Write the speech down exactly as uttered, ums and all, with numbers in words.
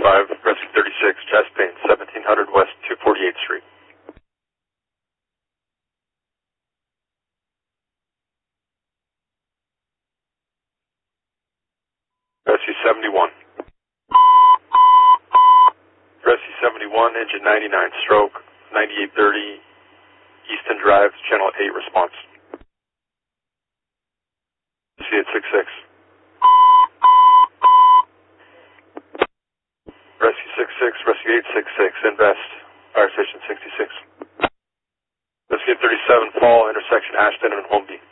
five, Rescue thirty-six, Chastain, seventeen hundred West two forty-eighth Street. Rescue seventy-one. Rescue seventy-one, engine ninety-nine, stroke, ninety-eight thirty, Easton Drive, channel eight response. Rescue eight six six. Rescue six six, Rescue eight six six, Invest, Fire Station sixty-six. Rescue thirty-seven, Fall, intersection Ashton and Holmby.